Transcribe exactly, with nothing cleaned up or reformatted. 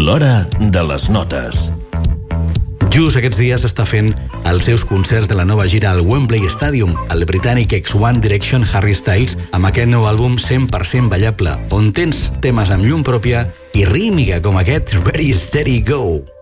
l'hora de les notes. Just aquests dies està fent els seus concerts de la nova gira al Wembley Stadium, el britànic ex One Direction Harry Styles, amb aquest nou àlbum cent per cent ballable, on tens temes amb llum pròpia i rítmica com aquest Ready Steady Go.